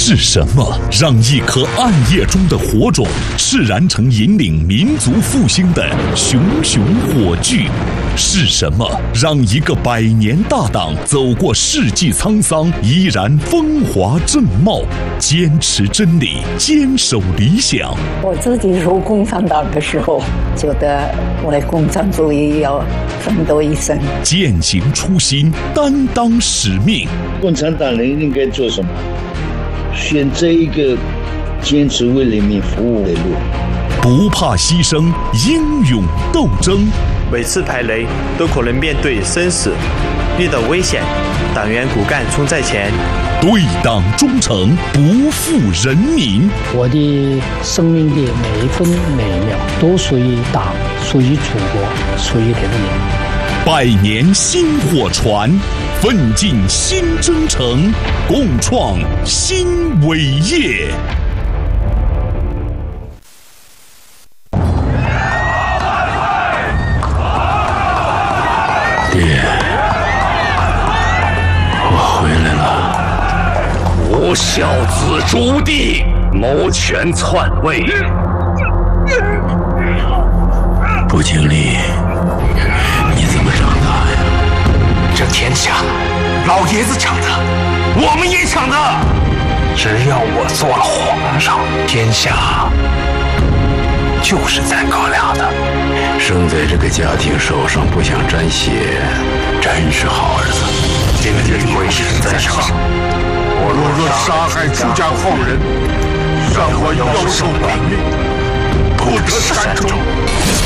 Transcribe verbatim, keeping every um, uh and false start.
是什么让一颗暗夜中的火种炽然成引领民族复兴的熊熊火炬？是什么让一个百年大党走过世纪沧桑，依然风华正茂？坚持真理，坚守理想。 我自己入共产党的时候，觉得为共产主义要奋斗一生， 践行初心，担当使命。 共产党人应该做什么？选择一个坚持为人民服务的路， 不怕牺牲，英勇斗争。 每次排雷都可能面对生死，遇到危险，党员骨干冲在前， 对党忠诚，不负人民。 我的生命的每一分每一秒都属于党，属于祖国，属于人民。 百年薪火传，奋进新征程，共创新伟业。 爹，我回来了。 吾孝子朱棣谋权篡位， 不经历，你怎么长大呀？ 这天下，老爷子抢的，我们也抢的。只要我做了皇上，天下就是咱哥俩的。 生在这个家庭手上不想沾血，真是好儿子。 今天贵神在上，我若若杀害出家妇人，让我要受本命，不得善终。